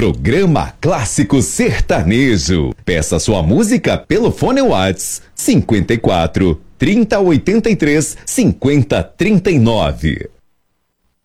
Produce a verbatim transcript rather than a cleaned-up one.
Programa Clássico Sertanejo. Peça sua música pelo fone Whats cinquenta e quatro, trinta, oitenta e três, cinquenta, trinta e nove.